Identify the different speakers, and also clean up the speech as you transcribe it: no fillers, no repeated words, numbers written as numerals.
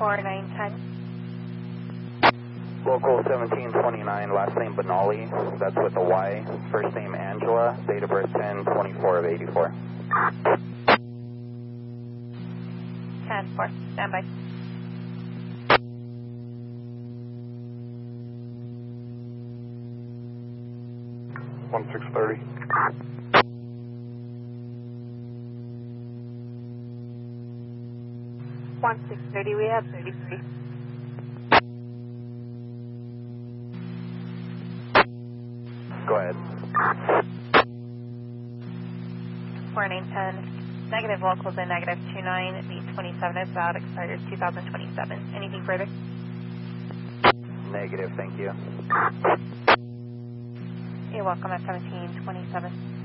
Speaker 1: 4910.
Speaker 2: Local 1729, last name Benali, that's with a Y. First name Angela, date of birth 10/24 of 84.
Speaker 1: 10-4, standby.
Speaker 3: One 630.
Speaker 1: 1630, we have 33.
Speaker 2: Go ahead.
Speaker 1: 4910. Negative locals in -29. The 27 is out, expires 2027. Anything further?
Speaker 2: Negative, thank you.
Speaker 1: You're welcome at 1727.